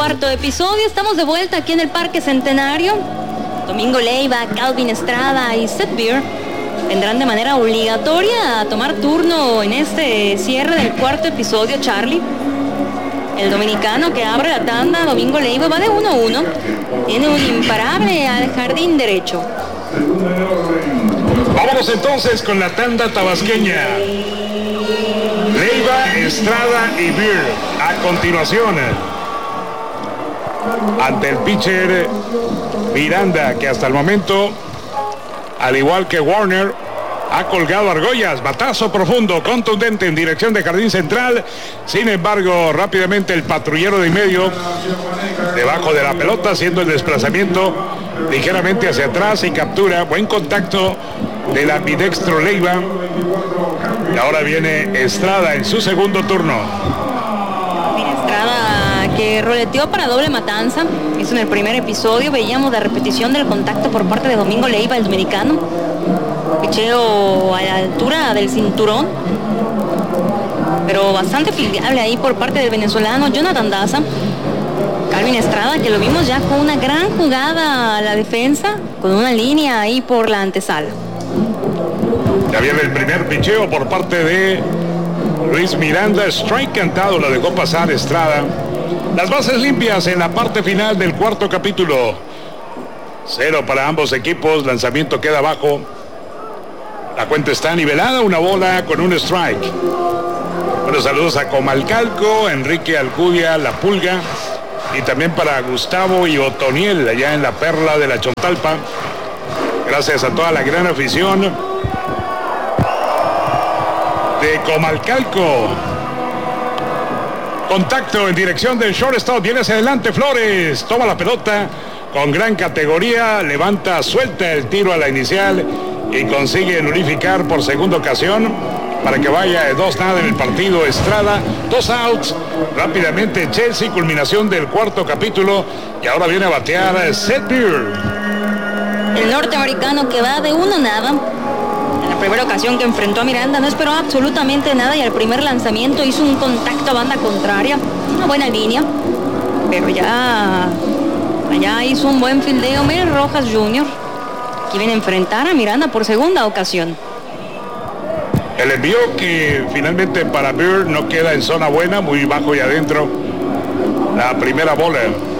cuarto episodio. Estamos de vuelta aquí en el Parque Centenario. Domingo Leiva, Calvin Estrada y Seth Beer vendrán de manera obligatoria a tomar turno en este cierre del cuarto episodio, Charlie. El dominicano que abre la tanda, Domingo Leiva, va de 1-1. Tiene un imparable al jardín derecho. Vámonos entonces con la tanda tabasqueña. Leiva, Estrada y Beer. A continuación, ante el pitcher Miranda, que hasta el momento, al igual que Warner, ha colgado argollas. Batazo profundo, contundente en dirección de jardín central. Sin embargo, rápidamente el patrullero de en medio, debajo de la pelota, haciendo el desplazamiento ligeramente hacia atrás y captura. Buen contacto del ambidextro Leiva. Y ahora viene Estrada en su segundo turno. Estrada que roleteó para doble matanza. Hizo en el primer episodio. Veíamos la repetición del contacto por parte de Domingo Leiva, el dominicano. Picheo a la altura del cinturón, pero bastante fiable ahí por parte del venezolano Jonathan Daza. Calvin Estrada, que lo vimos ya con una gran jugada a la defensa, con una línea ahí por la antesala. Ya viene el primer picheo por parte de Luis Miranda. Strike cantado, lo dejó pasar Estrada. Las bases limpias en la parte final del cuarto capítulo. 0 para ambos equipos. Lanzamiento queda abajo. La cuenta está nivelada, una bola con un strike. Bueno, saludos a Comalcalco, Enrique Alcudia, La Pulga, y también para Gustavo y Otoniel, allá en la Perla de la Chontalpa. Gracias a toda la gran afición de Comalcalco. Contacto en dirección del shortstop, viene hacia adelante Flores, toma la pelota con gran categoría, levanta, suelta el tiro a la inicial y consigue nulificar por segunda ocasión para que vaya de 2-0 en el partido. Estrada, 2 outs. Rápidamente Chelsea, culminación del cuarto capítulo, y ahora viene a batear Seth Beer. El norteamericano que va de 1-0. En la primera ocasión que enfrentó a Miranda no esperó absolutamente nada y al primer lanzamiento hizo un contacto a banda contraria. Una buena línea, pero ya hizo un buen fildeo Mel Rojas Jr., y viene a enfrentar a Miranda por segunda ocasión. El envío que finalmente para Beer no queda en zona buena, muy bajo y adentro. La primera bola.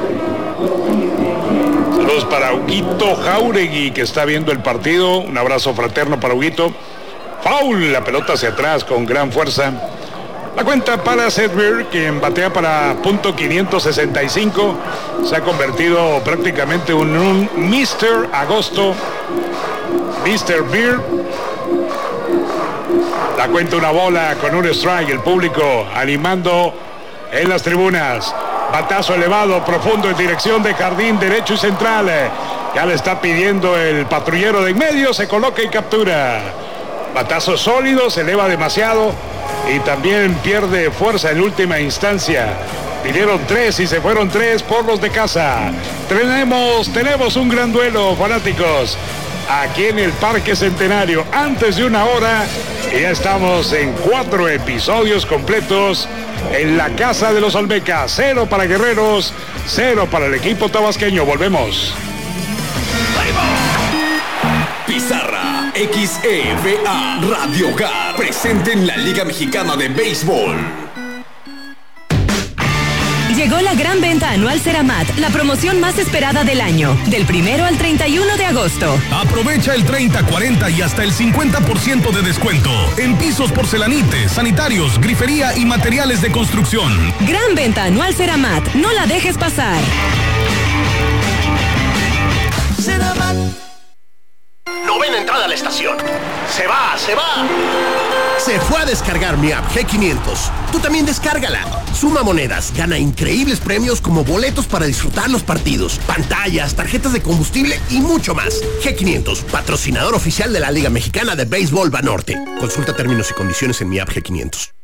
Saludos para Huguito Jauregui, que está viendo el partido. Un abrazo fraterno para Huguito. Foul, la pelota hacia atrás con gran fuerza. La cuenta para Seth Beer, quien batea para .565. Se ha convertido prácticamente en un Mr. Agosto. Mr. Beer. La cuenta una bola con un strike. El público animando en las tribunas. Batazo elevado, profundo en dirección de jardín derecho y central. Ya le está pidiendo el patrullero de en medio. Se coloca y captura. Batazo sólido, se eleva demasiado y también pierde fuerza en última instancia. Pidieron 3 y se fueron 3 por los de casa. Tenemos un gran duelo, fanáticos, aquí en el Parque Centenario. Antes de una hora y ya estamos en 4 episodios completos en la casa de los Olmecas. 0 para Guerreros, 0 para el equipo tabasqueño. Volvemos. Pizarra XEVA Radio Hogar presente en la Liga Mexicana de Béisbol. Llegó la gran venta anual Ceramat, la promoción más esperada del año, del 1 al 31 de agosto. Aprovecha el 30, 40 y hasta el 50% de descuento en pisos, porcelanites, sanitarios, grifería y materiales de construcción. Gran venta anual Ceramat, no la dejes pasar. Ceramat. Novena entrada a la estación. Se va. Se fue a descargar mi app G500. Tú también descárgala. Suma monedas, gana increíbles premios como boletos para disfrutar los partidos, pantallas, tarjetas de combustible y mucho más. G500, patrocinador oficial de la Liga Mexicana de Béisbol Banorte. Consulta términos y condiciones en mi app G500.